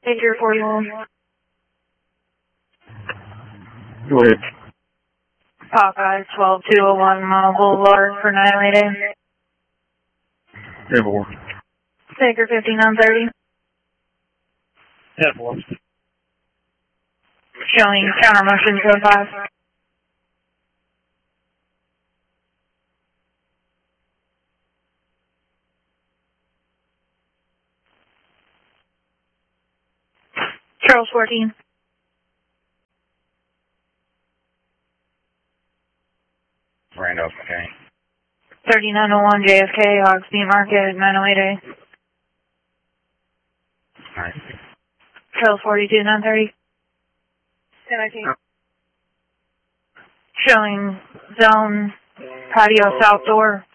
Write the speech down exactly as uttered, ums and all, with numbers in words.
Figure forty-one. Go ahead. Popeye twelve two oh one Mile Boulevard for nine oh eight A. ten four. Figure fifty-nine thirty. ten four. Showing counter motion code five. Charles fourteen. Randolph, okay. thirty-nine oh one J F K, Oxby Market, nine oh eight A. Alright. Charles forty-two nine thirty. ten nineteen. Showing zone patio south door.